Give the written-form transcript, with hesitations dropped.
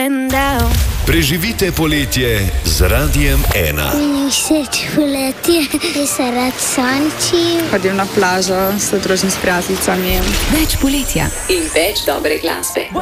and down. Preživite poletje z Radiem 1. Všeč poletje, ker se rad sončim. Hodim na plažo, se družim s prijateljicami. Več poletja in več dobre glasbe.